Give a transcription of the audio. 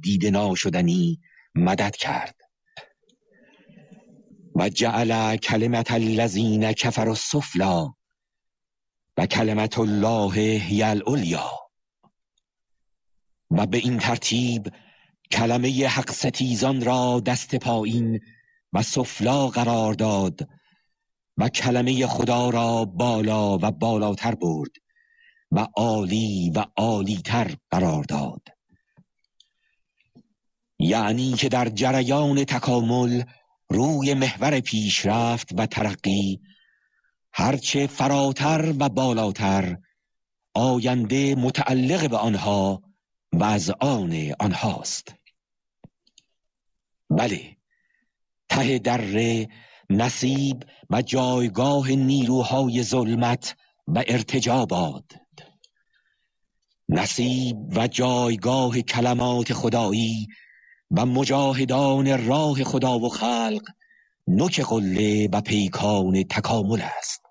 دیده ناشدنی مدد کرد. و جعل کلمت الذین کفروا السفلی و کلمت الله هی العلیا. و به این ترتیب کلمه حق ستیزان را دست پایین و سفلا قرار داد و کلمه خدا را بالا و بالاتر برد و عالی و عالیتر قرار داد. یعنی که در جریان تکامل روی محور پیشرفت و ترقی هرچه فراتر و بالاتر، آینده متعلق به آنها و از آن آنهاست. بله، ته دره نصیب و جایگاه نیروهای ظلمت و ارتجا باد، نصیب و جایگاه کلمات خدایی و مجاهدان راه خدا و خلق، نوک قله و پیکان تکامل است.